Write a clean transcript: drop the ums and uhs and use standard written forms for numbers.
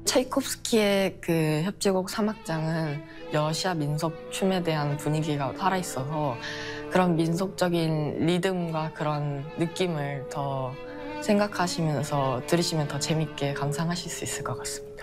차이콥스키의 그 협주곡 3악장은 러시아 민속 춤에 대한 분위기가 살아있어서 그런 민속적인 리듬과 그런 느낌을 더 생각하시면서 들으시면 더 재밌게 감상하실 수 있을 것 같습니다.